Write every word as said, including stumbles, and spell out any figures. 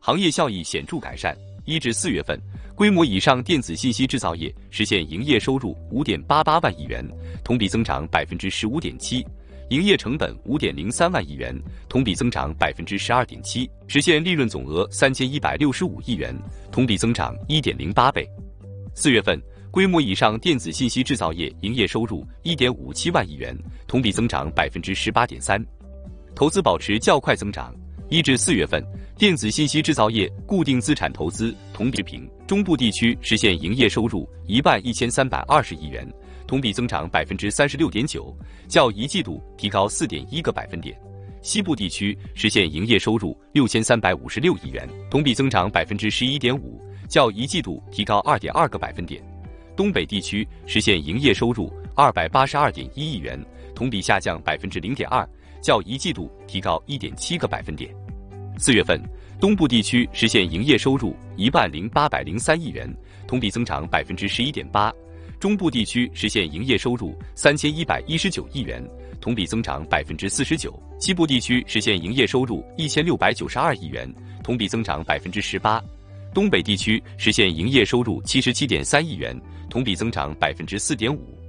行业效益显著改善。一至四月份，规模以上电子信息制造业实现营业收入 五点八八万亿元，同比增长 百分之十五点七。营业成本 五点零三万亿元，同比增长 百分之十二点七， 实现利润总额 三千一百六十五亿元，同比增长 一点零八倍。四月份，规模以上电子信息制造业营业收入 一点五七万亿元，同比增长 百分之十八点三。投资保持较快增长。一至四月份，电子信息制造业固定资产投资同比持平，中部地区实现营业收入一万一千三百二十亿元，同比增长 百分之三十六点九， 较一季度提高 四点一个百分点。西部地区实现营业收入六千三百五十六亿元，同比增长 百分之十一点五， 较一季度提高 二点二个百分点。东北地区实现营业收入二百八十二点一亿元，同比下降 百分之零点二， 较一季度提高 一点七个百分点。四月份，东部地区实现营业收入一万零八百零三亿元，同比增长 百分之十一点八。中部地区实现营业收入三千一百一十九亿元，同比增长 百分之四十九。西部地区实现营业收入一千六百九十二亿元，同比增长 百分之十八。东北地区实现营业收入七十七点三亿元，同比增长 百分之四点五。